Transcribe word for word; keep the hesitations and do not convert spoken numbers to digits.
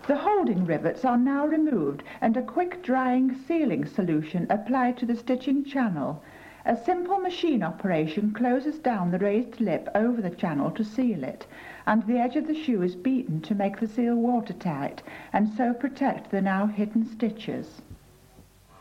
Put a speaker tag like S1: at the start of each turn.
S1: The holding rivets are now removed and a quick drying sealing solution applied to the stitching channel. A simple machine operation closes down the raised lip over the channel to seal it, and the edge of the shoe is beaten to make the seal watertight and so protect the now hidden stitches.